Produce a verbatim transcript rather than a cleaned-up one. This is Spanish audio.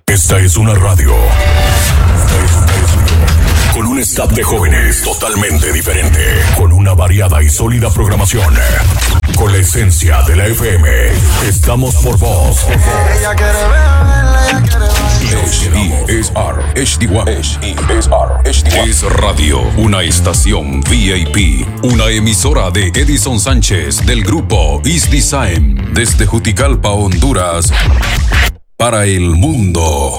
Esta es una radio. Esta es una radio. Con un staff de jóvenes totalmente diferente. Con una variada y sólida programación. Con la esencia de la F M. Estamos por vos. Ella quiere verla, ella quiere bailar. H D S R H D uno H D S R H D uno Es Radio, una estación V I P, una emisora de Edison Sánchez del grupo Is Design, desde Juticalpa, Honduras, para el mundo.